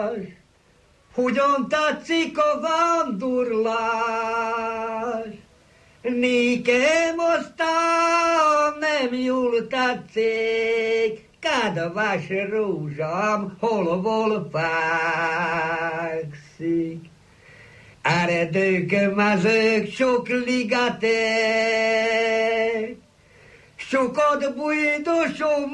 Hogyan tetszik a vándorlás? Nékem aztán nem jól tetszik, kedves rózsám, hol fekszik. Eredők, mezők, sok ligetek, sokat bújdosom